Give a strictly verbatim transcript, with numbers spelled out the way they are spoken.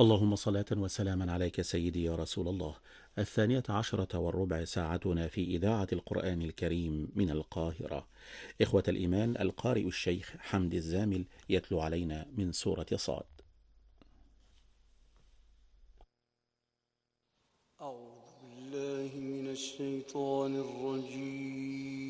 اللهم صلاة وسلاما عليك سيدي يا رسول الله. الثانية عشرة والربع ساعتنا في إذاعة القرآن الكريم من القاهرة. إخوة الإيمان، القارئ الشيخ حمد الزامل يتلو علينا من سورة صاد. أعوذ بالله من الشيطان الرجيم.